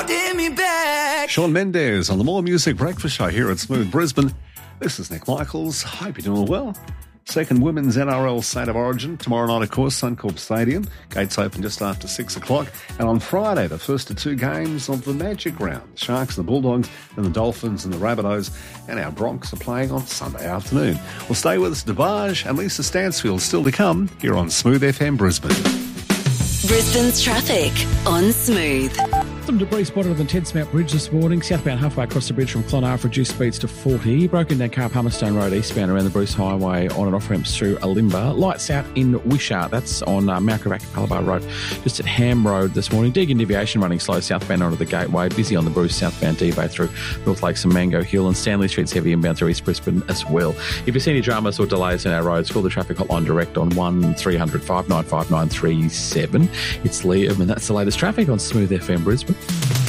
holding me back. Shawn Mendes on the More Music Breakfast Show here at Smooth Brisbane. This is Nick Michaels. Hope you're doing well. Second Women's NRL State of Origin tomorrow night, of course, Suncorp Stadium. Gates open just after 6 o'clock. And on Friday, the first of two games of the Magic Round. The Sharks, the Bulldogs, and the Dolphins and the Rabbitohs. And our Bronx are playing on Sunday afternoon. Well, stay with us, DeBarge and Lisa Stansfield still to come here on Smooth FM Brisbane. Brisbane's traffic on Smooth. Some debris spotted on the Tedsmount Bridge this morning. Southbound halfway across the bridge from Clontarf, reduced speeds to 40. Broken down car Palmerstone Road eastbound around the Bruce Highway on and off ramps through Alimba. Lights out in Wishart. That's on Mount Gravatt Calabar Road, just at Ham Road this morning. Deagon Deviation running slow southbound onto the Gateway. Busy on the Bruce southbound D-Bay through North Lakes and Mango Hill. And Stanley Street's heavy inbound through East Brisbane as well. If you see any dramas or delays in our roads, call the traffic hotline direct on 1300 595 937. It's Liam, and that's the latest traffic on Smooth FM Brisbane.